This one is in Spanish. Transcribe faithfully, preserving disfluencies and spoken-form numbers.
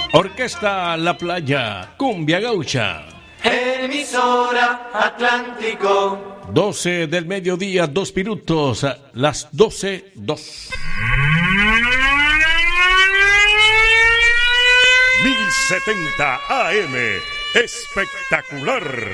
Orquesta La Playa, Cumbia Gaucha. Emisora Atlántico. doce del mediodía, dos minutos, las doce, dos. mil setenta A M, espectacular.